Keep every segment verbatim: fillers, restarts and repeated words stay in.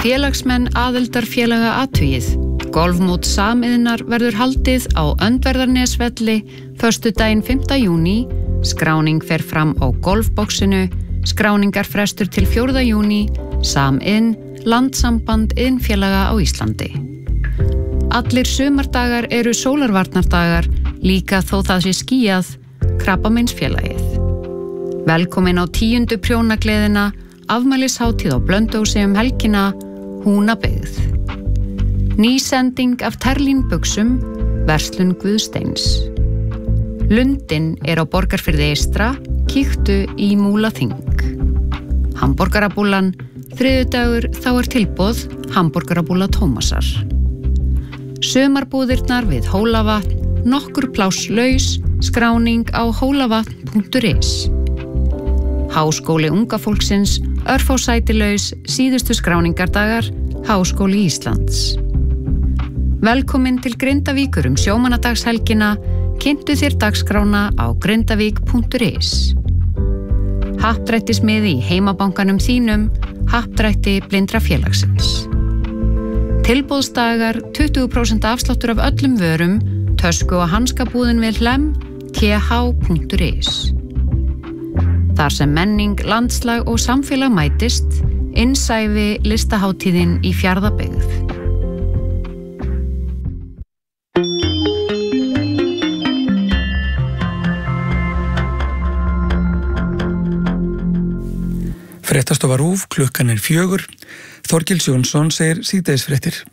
Félagsmenn aðildarfélaga athugið. Golfmót samiðnar verður haldið á Öndverðarnesvelli föstudaginn fimmta júní. Skráning fer fram á golfboxinu. Skráningar frestur til fjórða júní. Samiðn, Landssamband iðnfélaga á Íslandi. Allir sumardagar eru sólarvarnardagar, líka þó það sé skýjað, Krabbameinsfélagið. Velkomin á tíundu prjónagleðina, afmælishátíð á Blönduósi um helgina, Húnabyggð. Ný sending af terlínbuxum, verslun Guðsteins. Lundinn er á Borgarfirði eystra, kíktu í Múlaþing. Hamborgarabúlan, þriðjudagur þá er tilboð hamborgarabúla Tómasar. Sumarbúðirnar við Hólavatn, nokkur pláss laus, skráning á hólavatn punktur is. Háskóli unga fólksins, örfá sæti laus, síðustu skráningardagar, Háskóli Íslands. Velkomin til Grindavíkur um sjómannadagshelgina, kynntu þér dagskrána á grindavík punktur is. Happdrættismiði í heimabankanum þínum, Happdrætti blindra félagsins. Tilboðsdagar, tuttugu prósent afsláttur af öllum vörum, tösku og hanskabúðin við Hlemm, t h punktur is. Þar sem menning, landslag og samfélag mætist, innsæfi listahátíðin í Fjarðabyggð. Fréttastofa RÚV, klukkan er fjögur. Þorgils Jónsson segir síðdegisfréttir.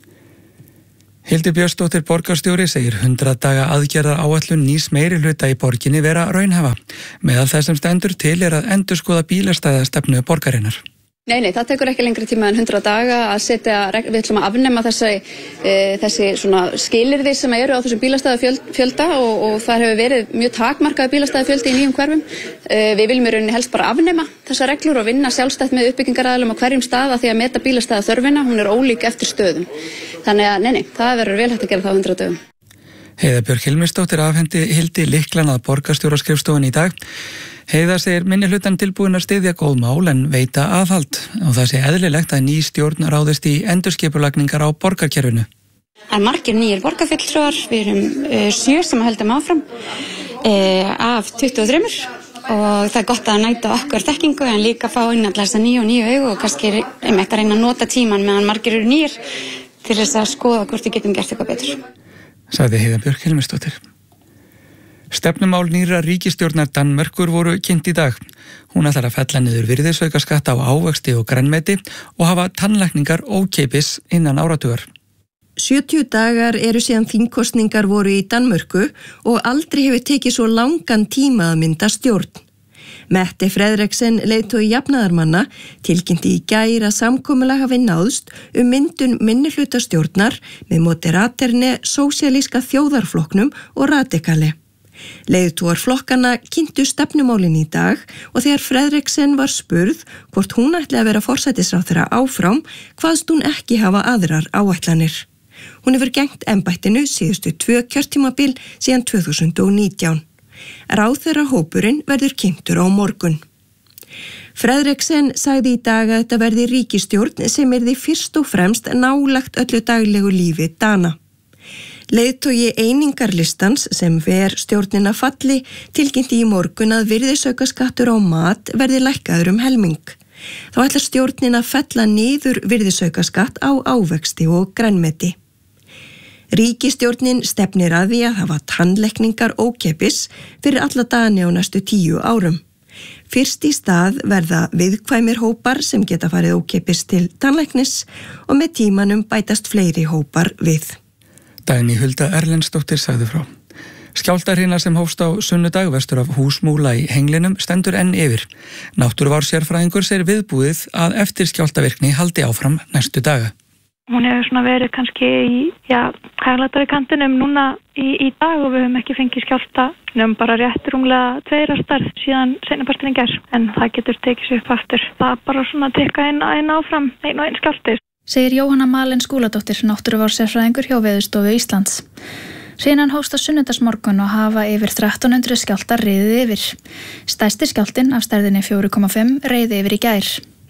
Hildur Björnsdóttir borgarstjóri segir hundrað daga aðgerðar áætlun nýs meiri hluta í borginni vera raunhæfa. Meðal þess sem stendur til er að endurskoða bílastæðastefnu borgarinnar. Nei, nei, það tekur ekki lengri tíma en hundrað daga að setja, við ætlum að afnema þessi, e, þessi svona skilyrði sem eru á þessum bílastæðafjölda og, og það hefur verið mjög takmarkaði bílastæðafjöldi í nýjum hverfum. E, við viljum í rauninni helst bara afnema þessar reglur og vinna sjálfstætt með uppbyggingaraðilum á hverjum stað því að meta bílastæða þörfina, hún er ólík eftir stöðum. Þannig að, nei, nei, það verður vel hægt að gera það á hundrað dögum. Heiða Björk Hilmisdóttir afhendi Hildi lyklan að borgarstjóraskrifstofunni í dag. Heiða segir minni hlutan tilbúin að styðja góð mál en veita aðhald og það sé eðlilegt að ný stjórn ráðist í endurskipulagningar á borgarkerfinu. Það er margir nýjir borgarfulltrúar, við erum uh, sjö sem að höldum áfram uh, af tuttugu og þremur og það er gott að næta okkur þekkingu en líka fá inn alltaf þessa nýju og nýju augu og kannski er meitt að reyna að nota tíman meðan margir eru nýjir til þess að skoða hvort við getum gert eitthvað betur. Sagði Heiða Björk Hilmisdóttir. Stefnumál nýra ríkisstjórnar Danmerkur voru kynnt í dag. Hún ætlar að fella niður virðisaukaskatt á ávexti og grænmeti og hafa tannlækningar ókeypis innan áratugar. sjötíu dagar eru síðan þingkosningar voru í Danmörku og aldrei hefur tekið svo langan tíma að mynda stjórn. Mette Frederiksen, leiðtogi jafnaðarmanna, tilkynnti í gær að samkomulag hafi náðst um myndun minnihlutastjórnar með Moderaterne, Sósíalíska þjóðarflokknum og Radikale. Leiðtogar flokkana kynntu stefnumálin í dag og þegar Frederiksen var spurð hvort hún ætli að vera forsætisráðherra áfram, kvaðst hún ekki hafa aðrar áætlanir. Hún hefur gegnt embættinu síðustu tvö kjörtímabil síðan tvö þúsund og nítján. Ráðherrahópurinn verður kynntur á morgun. Frederiksen sagði í dag að þetta verði ríkisstjórn sem yrði fyrst og fremst nálagt öllu daglegu lífi Dana. Leiðtogi einingarlistans sem ver stjórnina falli tilkynnti í morgun að virðisaukaskattur á mat verði lækkaður um helming. Þá ætlar stjórnin að fella niður virðisaukaskatt á ávexti og grænmeti. Ríkisstjórnin stefnir að því að hafa tannlækningar ókeypis fyrir alla Dani á næstu tíu árum. Fyrst í stað verða viðkvæmir hópar sem geta farið ókeypis til tannlæknis og með tímanum bætast fleiri hópar við. Dagný Hulda Erlendsdóttir sagði frá. Skjálftahrina sem hófst á sunnudag vestur af Húsmúla í Henglinum stendur enn yfir. Náttúruvár-sérfræðingur segir viðbúið að eftir skjálftavirkni haldi áfram næstu daga. Hún hefur svona verið kannski í, já, hæglætari kantinum núna í, í dag og við höfum ekki fengið skjálfta nefnum bara rétt rúmlega tveira stærð síðan seinnipartinn í gær, en það getur tekið sig upp aftur. Það er bara svona að tekka einn ein áfram, einn og einn skjálfti. Segir Jóhanna Malen Skúladóttir, náttúruvár-sérfræðingur hjá Veðurstofu Íslands. Hrinan hófst á sunnudagsmorgun og hafa yfir þrettán hundruð skjálftar riðið yfir. Stærsti skjálftinn af stærðinni fjögur komma fimm reiði yfir í gær.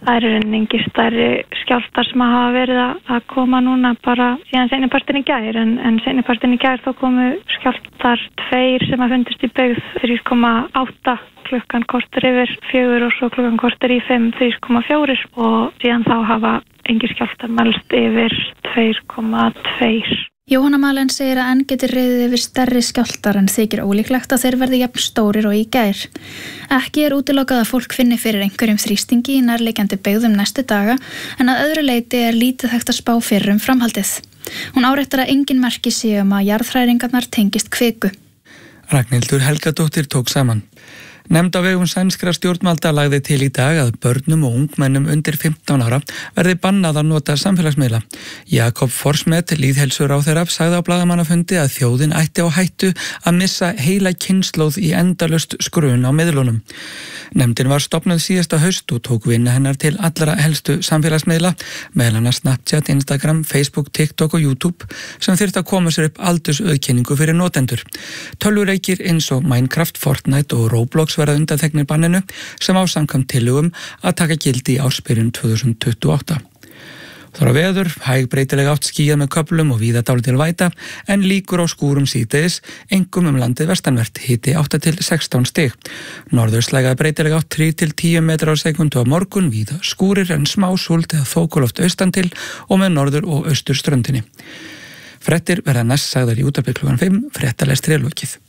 Það eru engi stærri skjálftar sem hafa verið að koma núna bara síðan seinnipartinn í gær en, en seinnipartinn í gær þá komu skjálftar tveir sem að fundust í byggð þrjú komma átta klukkan korter yfir fjögur og svo klukkan korter í fimm þrjú komma fjögur og síðan þá hafa engi skjálftar mælst yfir tvö komma tvö. Jóhanna Malen segir að enn getur riðið yfir stærri skjálftar en þykir ólíklegt að þeir verði jafn stórir og í gær. Ekki er útilokað að fólk finni fyrir einhverjum þrýstingi í nærliggjandi byggðum næstu daga en að öðru leyti er lítið hægt að spá fyrir um framhaldið. Hún áréttar að engin merki sé um að jarðhræringarnar tengist kviku. Ragnhildur Helgadóttir tók saman. Nefnd á vegum sænskra stjórnvalda lagði til í dag að börnum og ungmennum undir fimmtán ára verði bannað að nota samfélagsmiðla. Jakob Forsmet, lýðheilsuráðherra, sagði á blaðamannafundi að þjóðin ætti á hættu að missa heila kynslóð í endalaust skrun á miðlunum. Nefndin var stofnuð síðasta haust og tók vinna hennar til allra helstu samfélagsmiðla, meðal annars Snapchat, Instagram, Facebook, TikTok og YouTube, sem þyrfti að koma sér upp aldursauðkenningu fyrir notendur. Tölvuleikir eins og Minecraft, Fortnite og Roblox verða undanþegnir banninu sem á samkvæmt tillögum að taka gildi í ársbyrjun tvö þúsund tuttugu og átta. Þar á veður, hæg breytilega átt skýjað með köflum og víða dálítil væta en líkur á skúrum síðdegis, einkum um landið vestanvert, hiti átta til sextán stig. Norðurslæga breytilega átt þrír til tíu metrar á sekúndu á morgun, víða skúrir en smá súld eða þokuloft austan til og með norður og austur ströndinni. Fréttir verða næst sagðar í útvarpi klukkan fimm, fréttalestri er lokið.